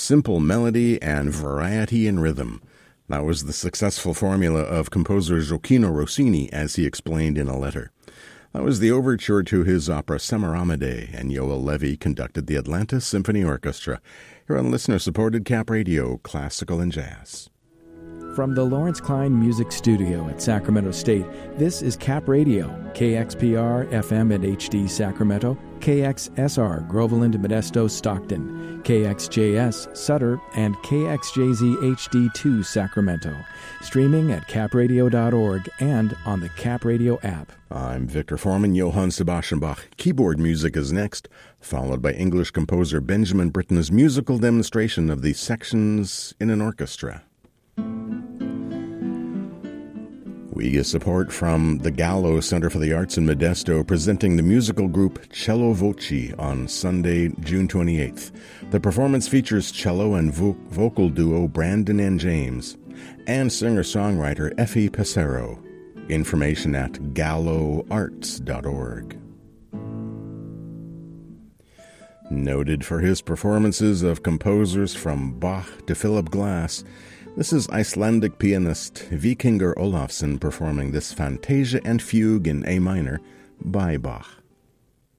simple melody and variety in rhythm. That was the successful formula of composer Gioacchino Rossini, as he explained in a letter. That was the overture to his opera Semiramide, and Yoel Levy conducted the Atlanta Symphony Orchestra. Here on listener-supported Cap Radio, Classical and Jazz. From the Lawrence Klein Music Studio at Sacramento State, this is Cap Radio, KXPR FM and HD Sacramento, KXSR Groveland, Modesto, Stockton, KXJS Sutter, and KXJZ HD2 Sacramento. Streaming at capradio.org and on the Cap Radio app. I'm Victor Foreman. Johann Sebastian Bach. Keyboard music is next, followed by English composer Benjamin Britten's musical demonstration of the sections in an orchestra. We get support from the Gallo Center for the Arts in Modesto, presenting the musical group Cello Voci on Sunday, June 28th. The performance features cello and vocal duo Brandon and James, and singer-songwriter Effie Pesero. Information at galloarts.org. Noted for his performances of composers from Bach to Philip Glass, this is Icelandic pianist Víkingur Ólafsson performing this Fantasia and Fugue in A minor by Bach.